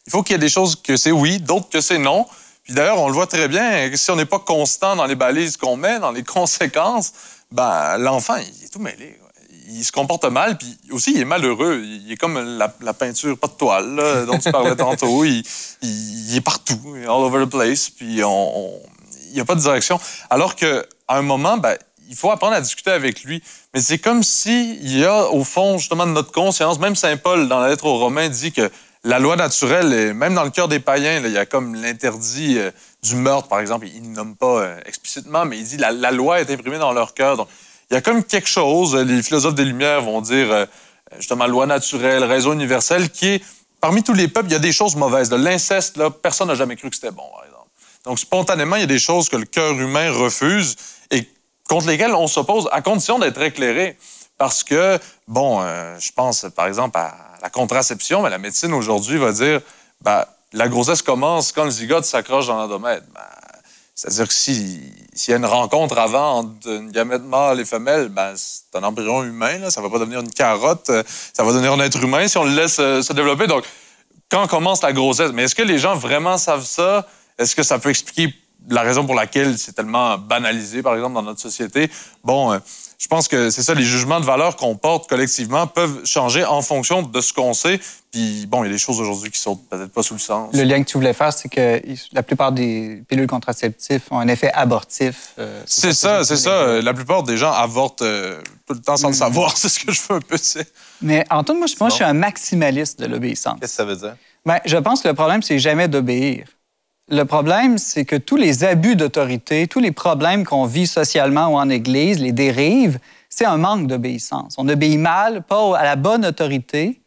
il faut qu'il y ait des choses que c'est oui, d'autres que c'est non. Puis d'ailleurs, on le voit très bien, si on n'est pas constant dans les balises qu'on met, dans les conséquences, ben l'enfant, il est tout mêlé. Il se comporte mal, puis aussi, il est malheureux. Il est comme la peinture, pas de toile, là, dont tu parlais tantôt. Il est partout, all over the place, puis il n'y a pas de direction. Alors qu'à un moment, ben, il faut apprendre à discuter avec lui. Mais c'est comme s'il y a, au fond, justement, de notre conscience, même Saint Paul, dans la lettre aux Romains, dit que la loi naturelle, même dans le cœur des païens, là, il y a comme l'interdit du meurtre, par exemple. Il ne nomme pas explicitement, mais il dit la loi est imprimée dans leur cœur. Donc, il y a comme quelque chose, les philosophes des Lumières vont dire, justement, loi naturelle, raison universelle, qui est, parmi tous les peuples, il y a des choses mauvaises. De l'inceste, là, personne n'a jamais cru que c'était bon, par exemple. Donc, spontanément, il y a des choses que le cœur humain refuse et contre lesquelles on s'oppose, à condition d'être éclairé. Parce que, bon, je pense, par exemple, à la contraception, mais la médecine, aujourd'hui, va dire, ben, la grossesse commence quand le zygote s'accroche dans l'endomètre. Ben, c'est-à-dire que s'il y a une rencontre avant entre une gamète mâle et femelle, ben, c'est un embryon humain, là, ça ne va pas devenir une carotte, ça va devenir un être humain si on le laisse se développer. Donc, quand commence la grossesse, mais est-ce que les gens vraiment savent ça? Est-ce que ça peut expliquer la raison pour laquelle c'est tellement banalisé, par exemple, dans notre société? Bon, je pense que c'est ça, les jugements de valeur qu'on porte collectivement peuvent changer en fonction de ce qu'on sait. Puis, bon, il y a des choses aujourd'hui qui sautent peut-être pas sous le sens. Le lien que tu voulais faire, c'est que la plupart des pilules contraceptives ont un effet abortif. C'est ça. La plupart des gens avortent tout le temps sans le savoir. C'est ce que je veux un peu, c'est. Mais Antoine, moi, je suis un maximaliste de l'obéissance. Qu'est-ce que ça veut dire? Bien, je pense que le problème, c'est jamais d'obéir. Le problème, c'est que tous les abus d'autorité, tous les problèmes qu'on vit socialement ou en Église, les dérives, c'est un manque d'obéissance. On obéit mal, pas à la bonne autorité.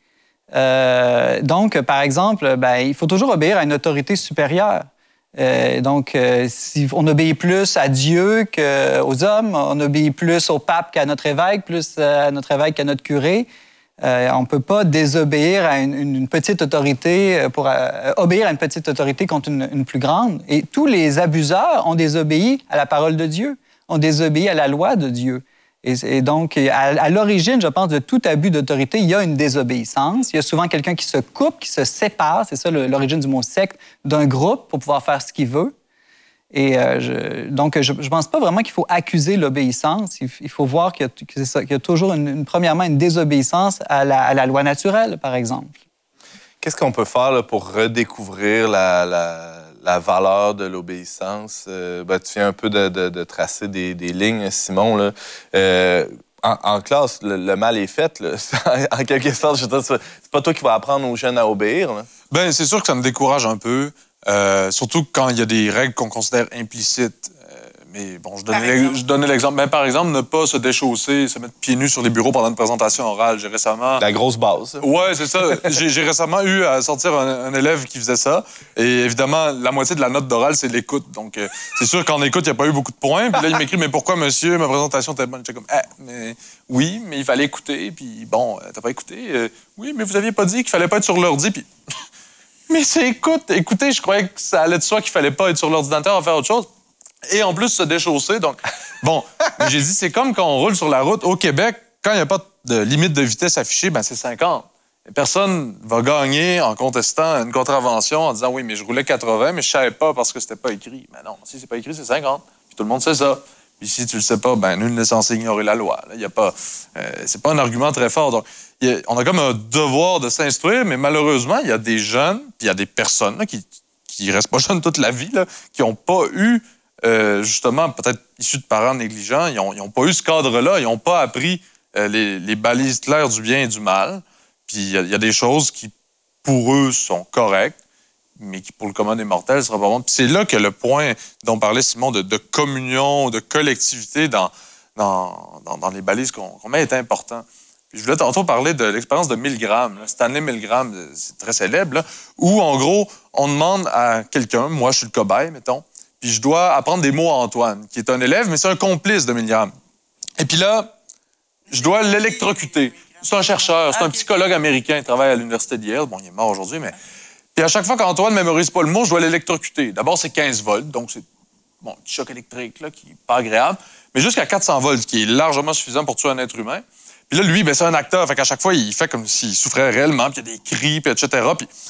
Donc, par exemple, ben, il faut toujours obéir à une autorité supérieure. Si on obéit plus à Dieu qu'aux hommes, on obéit plus au pape qu'à notre évêque, plus à notre évêque qu'à notre curé. On ne peut pas désobéir à une petite autorité pour obéir à une petite autorité contre une plus grande. Et tous les abuseurs ont désobéi à la parole de Dieu, ont désobéi à la loi de Dieu. Et donc, à l'origine, je pense, de tout abus d'autorité, il y a une désobéissance. Il y a souvent quelqu'un qui se coupe, qui se sépare, c'est ça l'origine du mot secte, d'un groupe pour pouvoir faire ce qu'il veut. Et je ne pense pas vraiment qu'il faut accuser l'obéissance. Il faut voir qu'il y a toujours, premièrement, une désobéissance à la loi naturelle, par exemple. Qu'est-ce qu'on peut faire là, pour redécouvrir la valeur de l'obéissance? Tu viens un peu de tracer des lignes, Simon. Là. En classe, le mal est fait. Là. En quelque sorte, c'est pas toi qui vas apprendre aux jeunes à obéir. Là. Bien, c'est sûr que ça me décourage un peu. Surtout quand il y a des règles qu'on considère implicites. Mais bon, je donnais l'exemple. Ben, par exemple, ne pas se déchausser, se mettre pieds nus sur les bureaux pendant une présentation orale. J'ai récemment... La grosse base. Ouais, c'est ça. J'ai récemment eu à sortir un élève qui faisait ça. Et évidemment, la moitié de la note d'oral, c'est l'écoute. Donc, c'est sûr qu'en écoute, il n'y a pas eu beaucoup de points. Puis là, il m'écrit, mais pourquoi, monsieur, ma présentation était bonne? J'étais comme, mais oui, mais il fallait écouter. Puis bon, t'as pas écouté? Oui, mais vous aviez pas dit qu'il fallait pas être sur l'ordi. Puis... Mais c'est écoutez, je croyais que ça allait de soi qu'il fallait pas être sur l'ordinateur à faire autre chose. Et en plus, se déchausser. Donc, bon, j'ai dit, c'est comme quand on roule sur la route au Québec, quand il n'y a pas de limite de vitesse affichée, ben c'est 50. Et personne va gagner en contestant une contravention en disant, oui, mais je roulais 80, mais je savais pas parce que c'était pas écrit. Mais non, si c'est pas écrit, c'est 50. Puis tout le monde sait ça. Puis si tu le sais pas, ben nul n'est censé ignorer la loi. Là, y a pas, c'est pas un argument très fort. Donc, on a comme un devoir de s'instruire, mais malheureusement, il y a des jeunes, puis il y a des personnes là, qui restent pas jeunes toute la vie, là, qui n'ont pas eu, justement, peut-être issus de parents négligents, ils n'ont pas eu ce cadre-là, ils n'ont pas appris les balises claires du bien et du mal. Puis il y a des choses qui, pour eux, sont correctes, mais qui, pour le commun des mortels, ne sera pas bon. Puis c'est là que le point dont parlait Simon de communion, de collectivité dans les balises qu'on met est important. Puis je voulais tantôt parler de l'expérience de Milgram, là, Stanley Milgram, c'est très célèbre, là, où, en gros, on demande à quelqu'un, moi, je suis le cobaye, mettons, puis je dois apprendre des mots à Antoine, qui est un élève, mais c'est un complice de Milgram. Et puis là, je dois l'électrocuter. C'est un chercheur, c'est un psychologue américain, il travaille à l'université de Yale. Bon, il est mort aujourd'hui, mais... Puis à chaque fois qu'Antoine ne mémorise pas le mot, je dois l'électrocuter. D'abord, c'est 15 volts, donc c'est un petit choc électrique là, qui n'est pas agréable, mais jusqu'à 400 volts, qui est largement suffisant pour tuer un être humain. Puis là, lui, ben, c'est un acteur, fait qu'à chaque fois, il fait comme s'il souffrait réellement, puis il y a des cris, puis etc. Puis